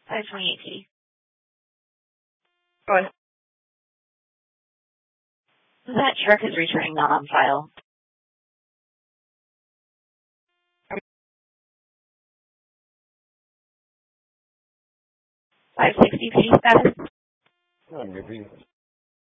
528P. Go ahead. That truck is returning not on file. 560P status. Maybe